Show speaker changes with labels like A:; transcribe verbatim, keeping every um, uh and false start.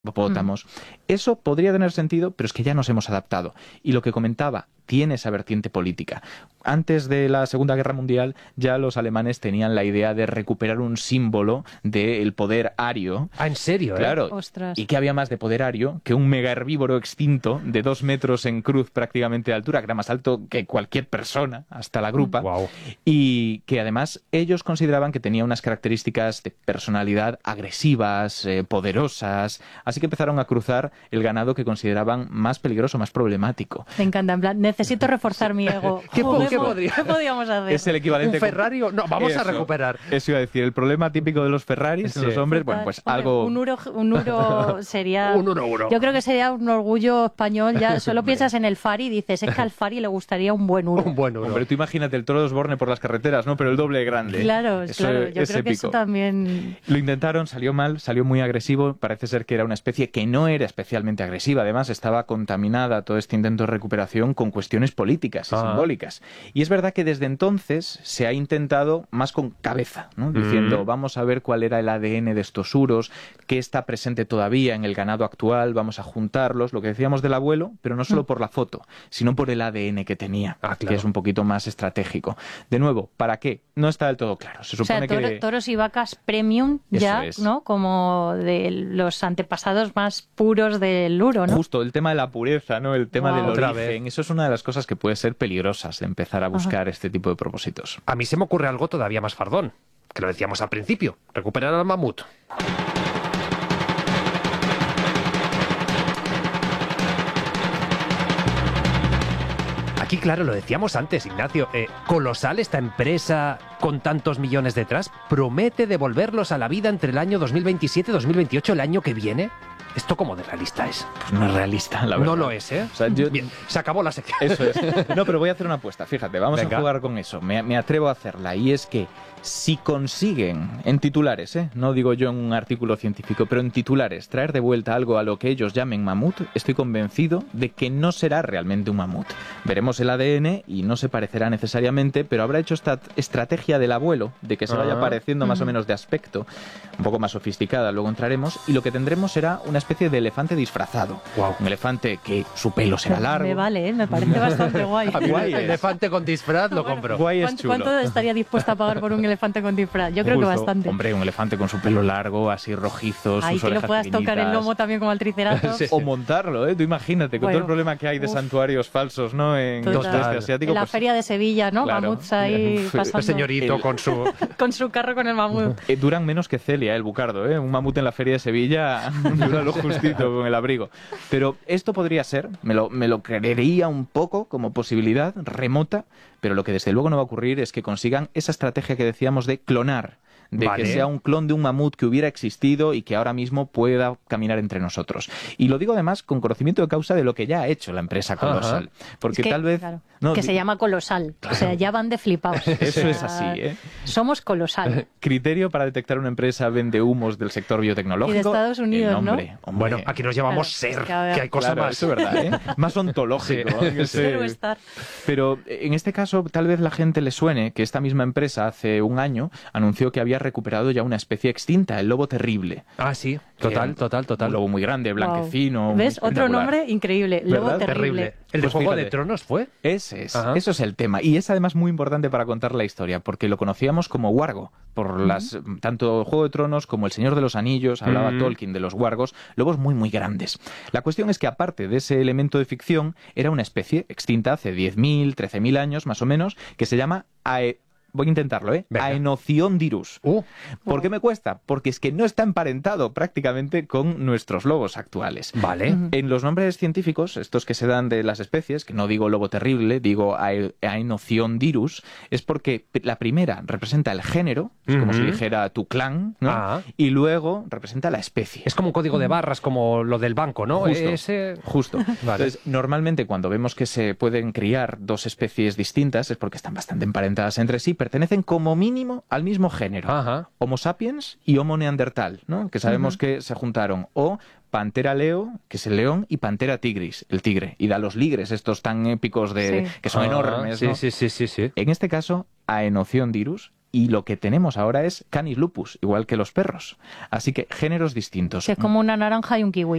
A: hipopótamos. Mm. Eso podría tener sentido, pero es que ya nos hemos adaptado. Y lo que comentaba tiene esa vertiente política. Antes de la Segunda Guerra Mundial ya los alemanes tenían la idea de recuperar un símbolo del poder ario.
B: Ah, ¿en serio?
A: Claro.
B: ¿Eh?
C: Ostras.
A: ¿Y qué había más de poder ario que un mega herbívoro extinto de dos metros en cruz prácticamente de altura, que era más alto que cualquier persona, hasta la grupa?
B: Wow.
A: Y que además ellos consideraban que tenía unas características de personalidad agresivas, eh, poderosas, así que empezaron a cruzar el ganado que consideraban más peligroso, más problemático.
C: Me encanta, en plan, necesito reforzar mi ego.
B: ¿Qué,
C: Joder,
B: ¿qué, podría?
C: ¿Qué podíamos hacer?
A: Es el equivalente.
B: ¿Un Ferrari? No, vamos
A: eso,
B: a recuperar.
A: Eso iba a decir, el problema típico de los Ferraris,
B: sí.
A: los hombres, bueno, pues
C: Hombre,
A: algo...
C: Un uro, un uro sería...
B: un uro, uro.
C: Yo creo que sería un orgullo español. Ya solo piensas en el Fari y dices, es que al Fari le gustaría un buen uro.
B: Un buen uro.
A: Hombre, tú imagínate el toro de Osborne por las carreteras, ¿no? Pero el doble de grande.
C: Claro,
A: eso
C: claro. Yo
A: es
C: creo
A: épico.
C: que eso también...
A: Lo intentaron, salió mal, salió muy agresivo. Parece ser que era una especie que no era especialmente agresiva. Además, estaba contaminada todo este intento de recuperación con cuestiones políticas y
B: ah.
A: simbólicas. Y es verdad que desde entonces se ha intentado más con cabeza, ¿no? Diciendo, mm. vamos a ver cuál era el A D N de estos uros, qué está presente todavía en el ganado actual, vamos a juntarlos, lo que decíamos del abuelo, pero no solo mm. por la foto, sino por el A D N que tenía,
B: ah, claro.
A: que es un poquito más estratégico. De nuevo, ¿para qué? No está del todo claro. Se supone
C: o sea, toro,
A: que...
C: toros y vacas premium ya,
A: es.
C: ¿no? Como de los antepasados más puros del uro, ¿no?
A: Justo, el tema de la pureza, ¿no? El tema
C: wow.
A: del origen. Eso es una de las cosas que puede ser peligrosas de empezar a buscar
C: Ajá.
A: este tipo de propósitos.
B: A mí se me ocurre algo todavía más fardón, que lo decíamos al principio, recuperar al mamut. Aquí, claro, lo decíamos antes, Ignacio, eh, colosal esta empresa con tantos millones detrás, promete devolverlos a la vida entre el año dos mil veintisiete y dos mil veintiocho, el año que viene. ¿Esto cómo de realista es?
A: Pues no es realista, la verdad.
B: No lo es, ¿eh?
A: O sea, yo...
B: Bien, se acabó la sección.
A: Eso es. No, pero voy a hacer una apuesta, fíjate, vamos
B: Venga.
A: a jugar con eso. Me, me atrevo a hacerla, y es que si consiguen, en titulares, ¿eh? No digo yo en un artículo científico, pero en titulares, traer de vuelta algo a lo que ellos llamen mamut, estoy convencido de que no será realmente un mamut. Veremos el A D N y no se parecerá necesariamente, pero habrá hecho esta estrategia del abuelo, de que se vaya
B: Ah.
A: pareciendo más o menos de aspecto, un poco más sofisticada, luego entraremos, y lo que tendremos será una especie de elefante disfrazado.
B: Wow.
A: Un elefante que su pelo será largo.
C: Me vale, ¿eh? Me parece bastante guay.
A: Guay
B: El
A: es.
B: elefante con disfraz lo
C: Bueno,
B: compro.
A: Guay es
C: ¿Cuánto,
A: chulo.
C: ¿Cuánto estaría dispuesta a pagar por un elefante con disfraz? Yo creo
A: Justo.
C: que bastante.
A: Hombre, un elefante con su pelo largo, así rojizo,
C: Ahí
A: sus
C: que lo
A: orejas
C: puedas tocar el
A: pequeñitas.
C: lomo también como al triceratops.
B: Sí.
A: O montarlo, ¿eh? Tú imagínate, con
C: Bueno,
A: todo el problema que hay de
C: uf.
A: santuarios falsos, ¿no? En
C: Total.
A: el sudeste asiático.
C: En la
A: pues,
C: feria de Sevilla, ¿no?
A: claro.
C: Mamuts ahí pasando.
B: El señorito
A: El-
B: con su...
C: Con su carro con el mamut.
A: eh, duran menos que Celia, el bucardo, ¿eh? Un mamut en la feria de Sevilla dura lo justito con el abrigo. Pero esto podría ser, me lo, me lo creería un poco como posibilidad remota, pero lo que desde luego no va a ocurrir es que consigan esa estrategia que decíamos de clonar, de
B: Vale.
A: que sea un clon de un mamut que hubiera existido y que ahora mismo pueda caminar entre nosotros. Y lo digo además con conocimiento de causa de lo que ya ha hecho la empresa Colosal. Porque
C: Es que,
A: tal vez...
C: claro,
A: no,
C: que
A: di-
C: se llama Colosal. O sea, ya van de flipados.
A: Eso
C: O
A: es
C: sea,
A: así, ¿eh?
C: Somos Colosal.
A: Criterio para detectar una empresa vende humos del sector biotecnológico.
C: Y de Estados Unidos,
A: el
C: ¿no?
A: nombre, hombre.
B: Bueno, aquí nos llamamos
C: Claro,
B: ser,
C: es que a ver.
B: que hay cosas
A: Claro,
B: más.
A: eso es verdad, ¿eh? Más ontológico.
B: Sí.
A: ¿no? Que
C: Ser o
A: se-
C: estar.
A: Pero en este caso, tal vez la gente le suene que esta misma empresa hace un año anunció que había recuperado ya una especie extinta, el lobo terrible.
B: Ah, sí, total,
A: Eh,
B: total, total.
A: Un lobo muy grande, blanquecino.
C: Wow.
A: muy
C: ¿Ves? Otro
A: espectacular.
C: nombre increíble. Lobo
A: ¿Verdad?
C: terrible.
B: Terrible. ¿El de
A: Pues
B: Juego de
A: fíjate.
B: Tronos fue?
A: Ese es,
B: Ajá.
A: eso es el tema. Y es además muy importante para contar la historia, porque lo conocíamos como wargo, por las tanto Juego de Tronos como El Señor de los Anillos, hablaba
B: Mm.
A: Tolkien de los wargos, lobos muy muy grandes. La cuestión es que aparte de ese elemento de ficción, era una especie extinta hace diez mil, trece mil años más o menos, que se llama Ae... Voy a intentarlo, ¿eh?
B: Venga.
A: Aenocyon-dirus.
B: Uh,
A: ¿Por qué me cuesta? Porque es que no está emparentado prácticamente con nuestros lobos actuales.
B: vale.
C: Ujú.
A: En los nombres científicos, estos que se dan de las especies, que no digo lobo terrible, digo Ae- Aenocyon-dirus, es porque la primera representa el género, es como
B: Ujú.
A: si dijera tu clan, ¿no?
B: Ah.
A: Y luego representa la especie.
B: Es como un código de barras, como lo del banco, ¿no?
A: Justo.
B: Ese...
A: Justo.
B: Vale.
A: Entonces, normalmente cuando vemos que se pueden criar dos especies distintas es porque están bastante emparentadas entre sí, pertenecen como mínimo al mismo género.
B: Ajá.
A: Homo sapiens y Homo neandertal, ¿no? Que sabemos que se juntaron. O Pantera leo, que es el león, y Pantera tigris, el tigre. Y da los ligres, estos tan épicos de
C: Sí.
A: que son
B: Ah,
A: enormes,
B: sí,
A: ¿no?
B: sí, sí, sí, sí.
A: En este caso, Aenocyon-dirus y lo que tenemos ahora es Canis lupus, igual que los perros. Así que géneros distintos.
C: Que es como una naranja y un kiwi.